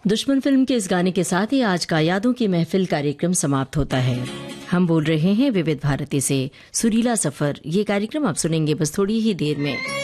दुश्मन फिल्म के इस गाने के साथ ही आज का यादों की महफिल कार्यक्रम समाप्त होता है। हम बोल रहे हैं विविध भारती से सुरीला सफर। ये कार्यक्रम आप सुनेंगे बस थोड़ी ही देर में।